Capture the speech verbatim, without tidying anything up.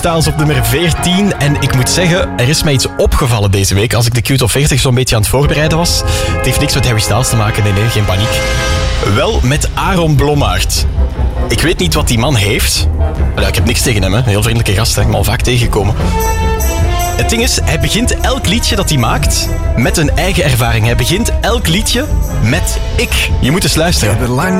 Styles op nummer veertien. En ik moet zeggen, er is mij iets opgevallen deze week als ik de Q Top veertig zo'n beetje aan het voorbereiden was. Het heeft niks met Harry Styles te maken, nee, nee, geen paniek. Wel met Aaron Blommaert. Ik weet niet wat die man heeft. Ja, ik heb niks tegen hem, hè. Een heel vriendelijke gast, hè. Ik ben al vaak tegengekomen. Het ding is, hij begint elk liedje dat hij maakt met een eigen ervaring. Hij begint elk liedje met ik. Je moet eens luisteren.